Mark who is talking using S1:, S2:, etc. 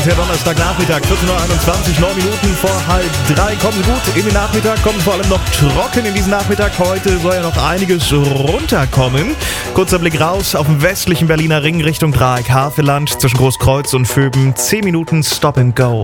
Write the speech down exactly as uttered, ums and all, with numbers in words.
S1: und der Donnerstagnachmittag, vierzehn Uhr einundzwanzig, neun Minuten vor halb drei. Kommen Sie gut in den Nachmittag, kommen vor allem noch trocken in diesen Nachmittag. Heute soll ja noch einiges runterkommen. Kurzer Blick raus auf den westlichen Berliner Ring Richtung Dreieck Havelland zwischen Großkreuz und Vöben. zehn Minuten Stop and Go.